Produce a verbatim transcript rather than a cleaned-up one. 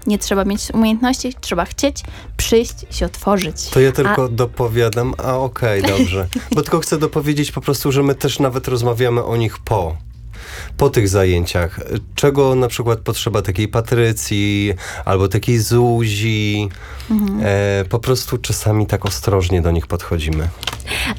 nie trzeba mieć umiejętności, trzeba chcieć, przyjść i się otworzyć. To ja tylko a... dopowiadam, a okej, okay, dobrze. Bo tylko chcę dopowiedzieć po prostu, że my też nawet rozmawiamy o nich po. Po tych zajęciach. Czego na przykład potrzeba takiej Patrycji albo takiej Zuzi. Mhm. E, po prostu czasami tak ostrożnie do nich podchodzimy.